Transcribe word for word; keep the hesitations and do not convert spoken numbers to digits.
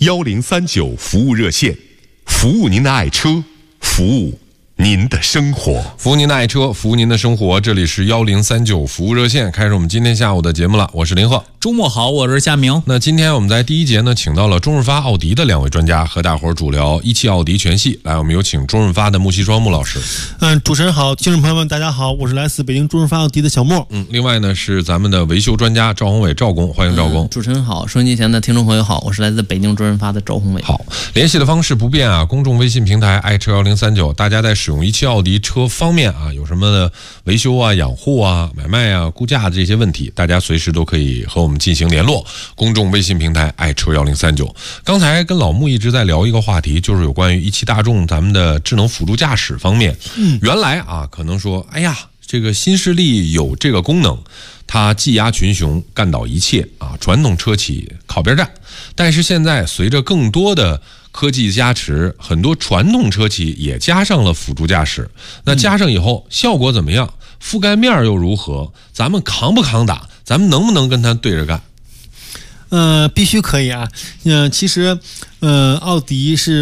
幺零三九服务热线，服务您的爱车，服务您的生活， 服务您的爱车，服务您的生活。这里是幺零三九服务热线，开始我们今天下午的节目了。我是林鹤。 周末好，我是夏明。 那今天我们在第一节呢，请到了中润发奥迪的两位专家，和大伙儿主聊一汽奥迪全系。来，我们有请中润发的穆西双穆老师。 嗯，主持人好，听众朋友们大家好，我是来自北京中润发奥迪的小莫。 嗯，另外呢是咱们的维修专家赵宏伟，赵工，欢迎赵工。 嗯、主持人好，收音机前的听众朋友好，我是来自北京中润发的赵宏伟。 好，联系的方式不变啊，公众微信平台爱车幺零三九，大家在使用一汽奥迪车方面啊，有什么的维修啊、养护啊、买卖啊、估价这些问题，大家随时都可以和我们进行联络。公众微信平台爱车幺零三九。刚才跟老穆一直在聊一个话题，就是有关于一汽大众咱们的智能辅助驾驶方面。嗯，原来啊，可能说，哎呀，这个新势力有这个功能，它技压群雄，干倒一切啊，传统车企靠边站。但是现在随着更多的科技加持，很多传统车企也加上了辅助驾驶。那加上以后，效果怎么样？覆盖面又如何？咱们扛不扛打？咱们能不能跟它对着干？ 呃，必须可以啊。呃，其实，呃，奥迪是